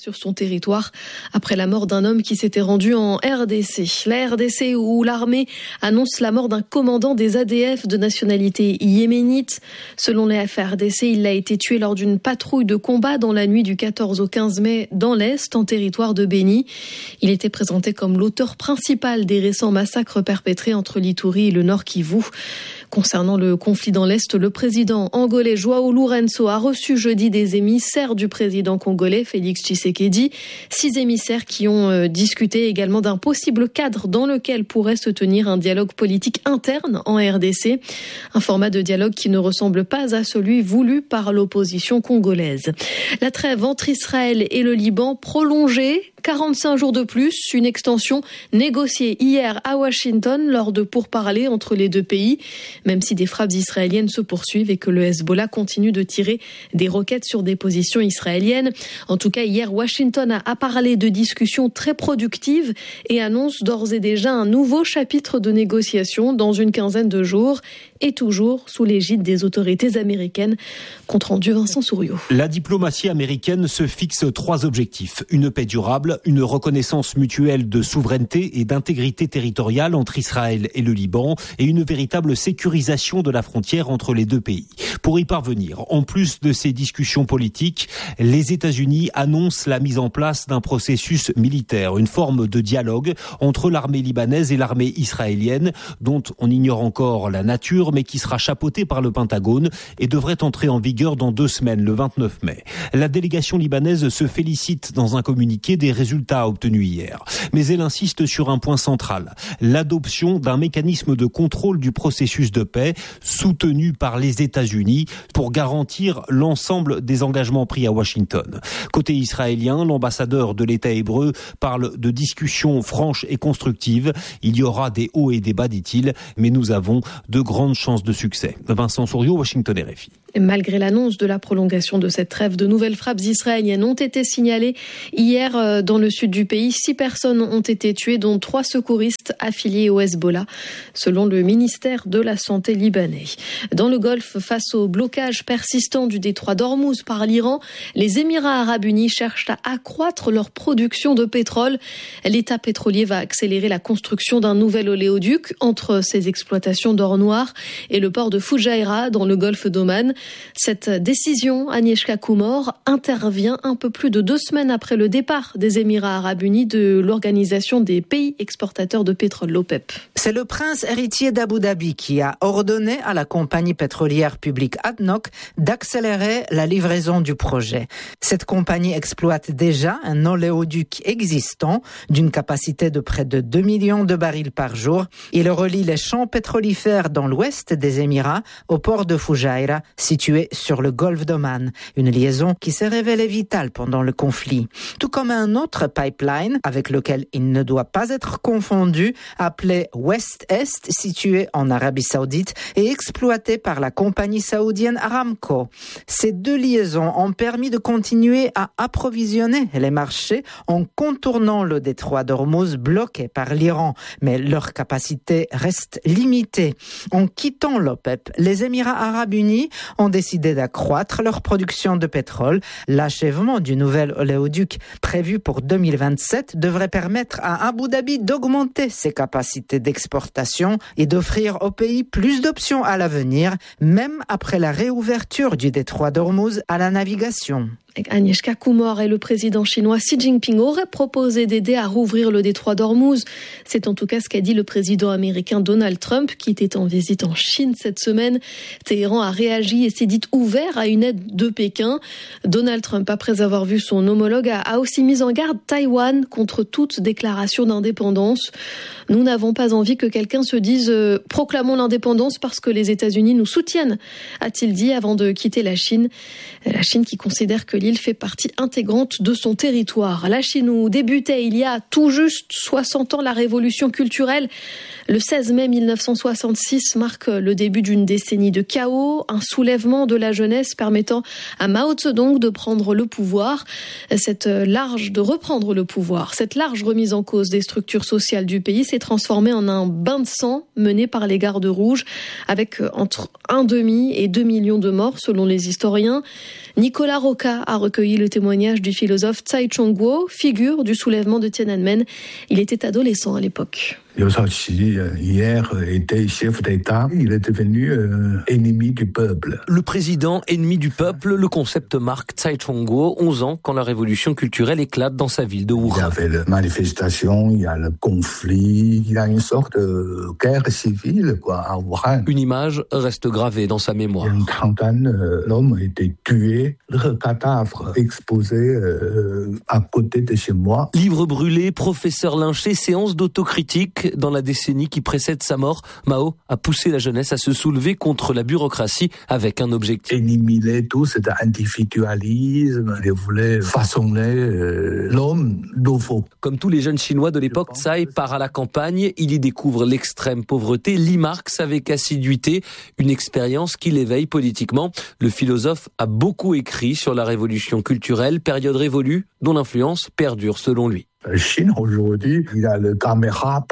sur son territoire après la mort d'un homme qui s'était rendu en RDC. La RDC où l'armée annonce la mort d'un commandant des ADF de nationalité yéménite. Selon les FARDC, il a été tué lors d'une patrouille de combat dans la nuit du 14 au 15 mai dans l'Est, en territoire de Béni. Il était présenté comme l'auteur principal des récents massacres perpétrés entre l'Ituri et le Nord Kivu. Concernant le conflit dans l'Est, le président angolais João Lourenço a reçu jeudi des émissaires du président congolais Félix Tshisekedi. 6 émissaires qui ont discuté également d'un possible cadre dans lequel pourrait se tenir un dialogue politique interne en RDC. Un format de dialogue qui ne ressemble pas à celui voulu par l'opposition congolaise. La trêve entre Israël et le Liban prolongée. 45 jours de plus, une extension négociée hier à Washington lors de pourparlers entre les deux pays, même si des frappes israéliennes se poursuivent et que le Hezbollah continue de tirer des roquettes sur des positions israéliennes. En tout cas, hier, Washington a parlé de discussions très productives et annonce d'ores et déjà un nouveau chapitre de négociations dans une quinzaine de jours et toujours sous l'égide des autorités américaines. Compte rendu Vincent Souriau. La diplomatie américaine se fixe 3 objectifs. Une paix durable, une reconnaissance mutuelle de souveraineté et d'intégrité territoriale entre Israël et le Liban et une véritable sécurisation de la frontière entre les deux pays. Pour y parvenir, en plus de ces discussions politiques, les États-Unis annoncent la mise en place d'un processus militaire, une forme de dialogue entre l'armée libanaise et l'armée israélienne, dont on ignore encore la nature, mais qui sera chapeauté par le Pentagone et devrait entrer en vigueur dans 2 semaines, le 29 mai. La délégation libanaise se félicite dans un communiqué des résultats obtenus hier. Mais elle insiste sur un point central, l'adoption d'un mécanisme de contrôle du processus de paix soutenu par les États-Unis pour garantir l'ensemble des engagements pris à Washington. Côté israélien, l'ambassadeur de l'État hébreu parle de discussions franches et constructives. Il y aura des hauts et des bas, dit-il, mais nous avons de grandes chances de succès. Vincent Souriau, Washington RFI. Malgré l'annonce de la prolongation de cette trêve, de nouvelles frappes israéliennes ont été signalées hier dans le sud du pays. 6 personnes ont été tuées, dont 3 secouristes affiliés au Hezbollah, selon le ministère de la Santé libanais. Dans le Golfe, face au blocage persistant du détroit d'Ormuz par l'Iran, les Émirats arabes unis cherchent à accroître leur production de pétrole. L'État pétrolier va accélérer la construction d'un nouvel oléoduc entre ses exploitations d'or noir et le port de Fujairah dans le Golfe d'Oman. Cette décision, Agnieszka Kumor, intervient un peu plus de 2 semaines après le départ des Émirats arabes unis de l'Organisation des pays exportateurs de pétrole, l'OPEP. C'est le prince héritier d'Abu Dhabi qui a ordonné à la compagnie pétrolière publique ADNOC d'accélérer la livraison du projet. Cette compagnie exploite déjà un oléoduc existant d'une capacité de près de 2 millions de barils par jour. Il relie les champs pétrolifères dans l'ouest des Émirats au port de Fujairah, situé sur le golfe d'Oman. Une liaison qui s'est révélée vitale pendant le conflit. Tout comme un autre pipeline avec lequel il ne doit pas être confondu, appelé West-Est, situé en Arabie Saoudite et exploité par la compagnie saoudienne Aramco. Ces 2 liaisons ont permis de continuer à approvisionner les marchés en contournant le détroit d'Ormuz bloqué par l'Iran. Mais leur capacité reste limitée. En quittant l'OPEP, les Émirats arabes unis ont décidé d'accroître leur production de pétrole. L'achèvement du nouvel oléoduc prévu pour 2027 devrait permettre à Abu Dhabi d'augmenter ses capacités d'exportation et d'offrir au pays plus d'options à l'avenir, même après la réouverture du détroit d'Ormuz à la navigation. Agnieszka Kumor et le président chinois Xi Jinping auraient proposé d'aider à rouvrir le détroit d'Ormuz. C'est en tout cas ce qu'a dit le président américain Donald Trump, qui était en visite en Chine cette semaine. Téhéran a réagi et s'est dit ouvert à une aide de Pékin. Donald Trump, après avoir vu son homologue, a aussi mis en garde Taïwan contre toute déclaration d'indépendance. Nous n'avons pas envie que quelqu'un se dise « proclamons l'indépendance parce que les États-Unis nous soutiennent », a-t-il dit avant de quitter la Chine. La Chine qui considère que l'île fait partie intégrante de son territoire. La Chine où débutait il y a tout juste 60 ans la révolution culturelle. Le 16 mai 1966 marque le début d'une décennie de chaos, un soulèvement de la jeunesse permettant à Mao Zedong de prendre le pouvoir. Cette large remise en cause des structures sociales du pays s'est transformée en un bain de sang mené par les gardes rouges, avec entre 1,5 et 2 millions de morts selon les historiens. Nicolas Roca a recueilli le témoignage du philosophe Tsai Chong-kuo, figure du soulèvement de Tiananmen. Il était adolescent à l'époque. Liu Shaoqi, hier, était chef d'État. Il est devenu ennemi du peuple. Le président ennemi du peuple, le concept marque Tsai Chong-kuo, 11 ans, quand la révolution culturelle éclate dans sa ville de Wuhan. Il y avait la manifestation, il y a le conflit, il y a une sorte de guerre civile, à Wuhan. Une image reste gravée dans sa mémoire. Il y a une trentaine d'hommes ont été tués, leur cadavre exposé à côté de chez moi. Livre brûlé, professeur lynché, séance d'autocritique. Dans la décennie qui précède sa mort, Mao a poussé la jeunesse à se soulever contre la bureaucratie avec un objectif. Éliminer tout cet individualisme, il voulait façonner l'homme nouveau. Comme tous les jeunes Chinois de l'époque, Tsai part à la campagne, il y découvre l'extrême pauvreté, lit Marx avec assiduité, une expérience qui l'éveille politiquement. Le philosophe a beaucoup écrit sur la révolution culturelle, période révolue dont l'influence perdure selon lui. Chine, aujourd'hui, il y a les caméras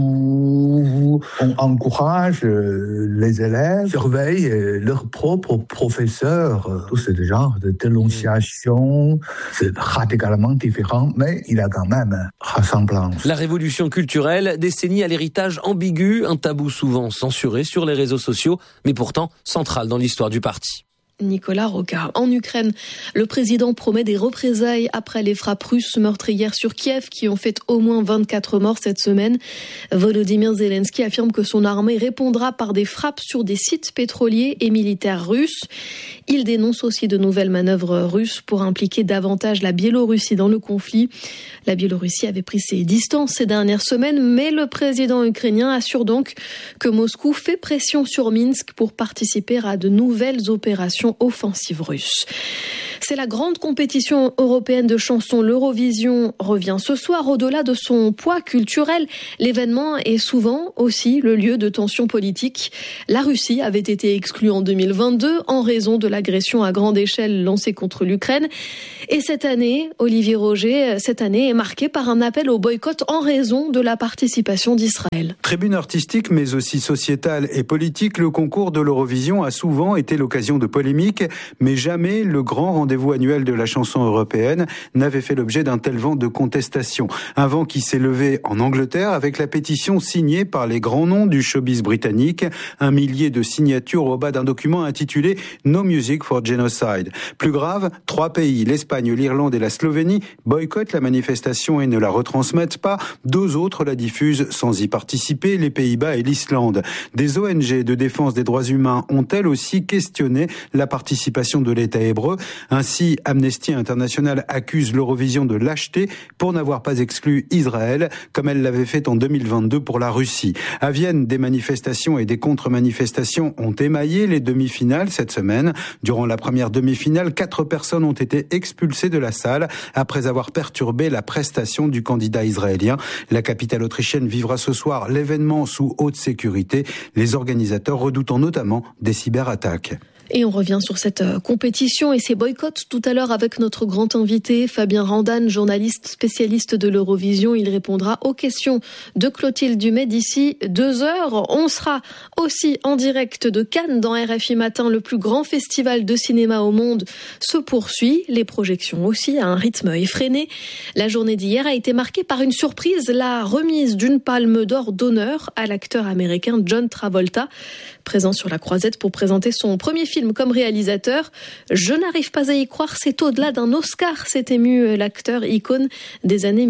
partout. On encourage les élèves, surveille leurs propres professeurs. Tout ce genre de dénonciation, c'est radicalement différent, mais il y a quand même ressemblance. La révolution culturelle, décennie à l'héritage ambigu, un tabou souvent censuré sur les réseaux sociaux, mais pourtant central dans l'histoire du parti. Nicolas Rocard. En Ukraine, le président promet des représailles après les frappes russes meurtrières sur Kiev qui ont fait au moins 24 morts cette semaine. Volodymyr Zelensky affirme que son armée répondra par des frappes sur des sites pétroliers et militaires russes. Il dénonce aussi de nouvelles manœuvres russes pour impliquer davantage la Biélorussie dans le conflit. La Biélorussie avait pris ses distances ces dernières semaines, mais le président ukrainien assure donc que Moscou fait pression sur Minsk pour participer à de nouvelles opérations offensive russe. C'est la grande compétition européenne de chansons. L'Eurovision revient ce soir. Au-delà de son poids culturel, l'événement est souvent aussi le lieu de tensions politiques. La Russie avait été exclue en 2022 en raison de l'agression à grande échelle lancée contre l'Ukraine. Et cette année, Olivier Roger, cette année est marquée par un appel au boycott en raison de la participation d'Israël. Tribune artistique mais aussi sociétale et politique, le concours de l'Eurovision a souvent été l'occasion de polémiques, mais jamais le grand rendez-vous annuel de la chanson européenne n'avait fait l'objet d'un tel vent de contestation. Un vent qui s'est levé en Angleterre avec la pétition signée par les grands noms du showbiz britannique, 1 millier de signatures au bas d'un document intitulé No Music for Genocide. Plus grave, 3 pays, l'Espagne, l'Irlande et la Slovénie, boycottent la manifestation et ne la retransmettent pas. 2 autres la diffusent sans y participer, les Pays-Bas et l'Islande. Des ONG de défense des droits humains ont elles aussi questionné la participation de l'État hébreu. Ainsi, Amnesty International accuse l'Eurovision de lâcheté pour n'avoir pas exclu Israël, comme elle l'avait fait en 2022 pour la Russie. À Vienne, des manifestations et des contre-manifestations ont émaillé les demi-finales cette semaine. Durant la première demi-finale, 4 personnes ont été expulsées de la salle après avoir perturbé la prestation du candidat israélien. La capitale autrichienne vivra ce soir l'événement sous haute sécurité, les organisateurs redoutant notamment des cyberattaques. Et on revient sur cette compétition et ses boycotts tout à l'heure avec notre grand invité Fabien Randan, journaliste spécialiste de l'Eurovision. Il répondra aux questions de Clotilde Dumais d'ici 2 heures. On sera aussi en direct de Cannes dans RFI Matin. Le plus grand festival de cinéma au monde se poursuit. Les projections aussi à un rythme effréné. La journée d'hier a été marquée par une surprise, la remise d'une palme d'or d'honneur à l'acteur américain John Travolta, présent sur la croisette pour présenter son premier film comme réalisateur. Je n'arrive pas à y croire, c'est au-delà d'un Oscar, s'est ému l'acteur icône des années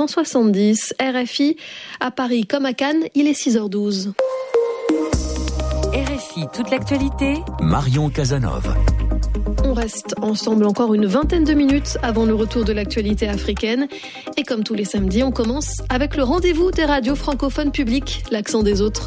1970. RFI, à Paris comme à Cannes, il est 6h12. RFI, toute l'actualité. Marion Casanova. On reste ensemble encore une vingtaine de minutes avant le retour de l'actualité africaine. Et comme tous les samedis, on commence avec le rendez-vous des radios francophones publiques, l'accent des autres.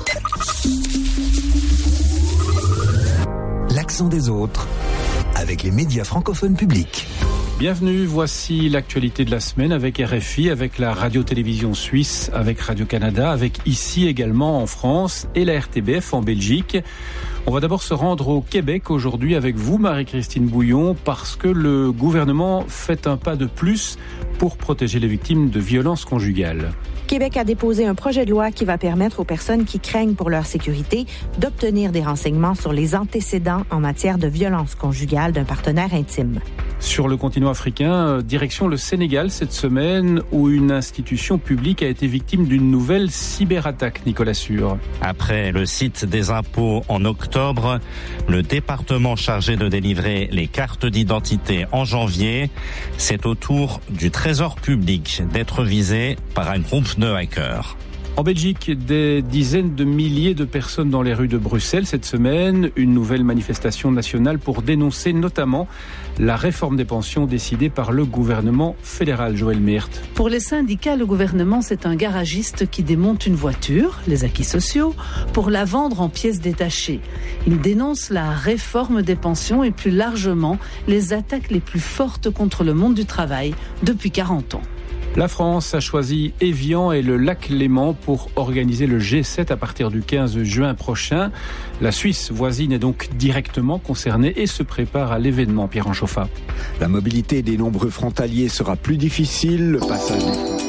L'accent des autres, avec les médias francophones publics. Bienvenue, voici l'actualité de la semaine avec RFI, avec la radio-télévision suisse, avec Radio-Canada, avec ici également en France et la RTBF en Belgique. On va d'abord se rendre au Québec aujourd'hui avec vous, Marie-Christine Bouillon, parce que le gouvernement fait un pas de plus pour protéger les victimes de violences conjugales. Québec a déposé un projet de loi qui va permettre aux personnes qui craignent pour leur sécurité d'obtenir des renseignements sur les antécédents en matière de violence conjugale d'un partenaire intime. Sur le continent africain, direction le Sénégal cette semaine, où une institution publique a été victime d'une nouvelle cyberattaque, Nicolas Sûr. Après le site des impôts en octobre, le département chargé de délivrer les cartes d'identité en janvier, c'est au tour du Trésor public d'être visé par un groupe de hackers. En Belgique, des dizaines de milliers de personnes dans les rues de Bruxelles cette semaine. Une nouvelle manifestation nationale pour dénoncer notamment la réforme des pensions décidée par le gouvernement fédéral. Joël Meert. Pour les syndicats, le gouvernement, c'est un garagiste qui démonte une voiture, les acquis sociaux, pour la vendre en pièces détachées. Il dénonce la réforme des pensions et plus largement les attaques les plus fortes contre le monde du travail depuis 40 ans. La France a choisi Évian et le lac Léman pour organiser le G7 à partir du 15 juin prochain. La Suisse voisine est donc directement concernée et se prépare à l'événement. Pierre Anchoffa. La mobilité des nombreux frontaliers sera plus difficile. Le passage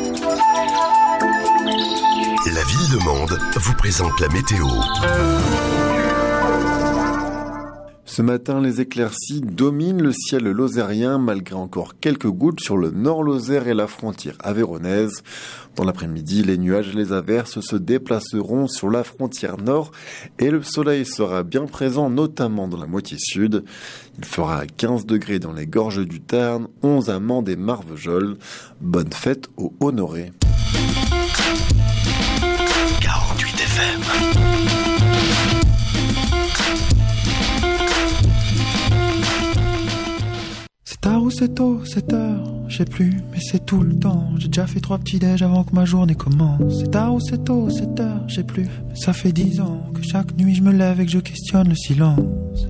La Ville de Mende vous présente la météo. Ce matin, les éclaircies dominent le ciel lozérien, malgré encore quelques gouttes sur le nord-Lozère et la frontière aveyronnaise. Dans l'après-midi, les nuages et les averses se déplaceront sur la frontière nord et le soleil sera bien présent, notamment dans la moitié sud. Il fera 15 degrés dans les gorges du Tarn, 11 à Mende et Marvejols. Bonne fête aux Honorés. 48 FM. C'est tard ou c'est tôt, 7 heures, je sais plus, mais c'est tout le temps. J'ai déjà fait 3 petits déj avant que ma journée commence. C'est tard ou c'est tôt, 7 heures, je sais plus, mais ça fait 10 ans que chaque nuit je me lève et que je questionne le silence.